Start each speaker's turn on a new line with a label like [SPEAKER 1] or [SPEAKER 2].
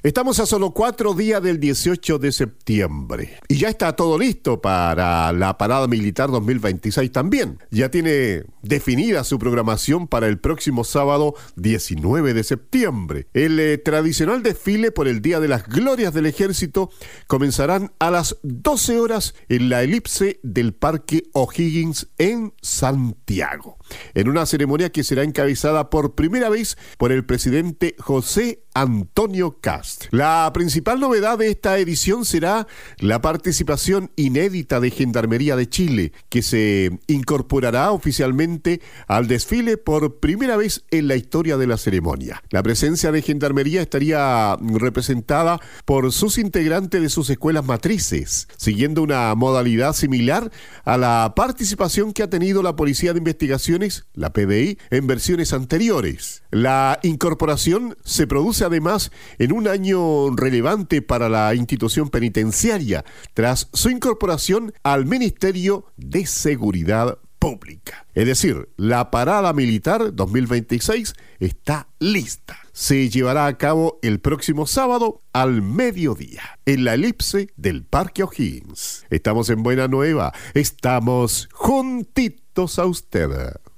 [SPEAKER 1] Estamos a solo 4 días del 18 de septiembre y ya está todo listo para la Parada Militar 2026 también. Ya tiene definida su programación para el próximo sábado 19 de septiembre. El tradicional desfile por el Día de las Glorias del Ejército comenzarán a las 12 horas en la elipse del Parque O'Higgins en Santiago, en una ceremonia que será encabezada por primera vez por el presidente José Antonio Kast. La principal novedad de esta edición será la participación inédita de Gendarmería de Chile, que se incorporará oficialmente al desfile por primera vez en la historia de la ceremonia. La presencia de Gendarmería estaría representada por sus integrantes de sus escuelas matrices, siguiendo una modalidad similar a la participación que ha tenido la Policía de Investigaciones, la PDI, en versiones anteriores. La incorporación se produce además en un año relevante para la institución penitenciaria, tras su incorporación al Ministerio de Seguridad Pública. Es decir, la Parada Militar 2026 está lista. Se llevará a cabo el próximo sábado al mediodía, en la elipse del Parque O'Higgins. Estamos en Buena Nueva, estamos juntitos a usted.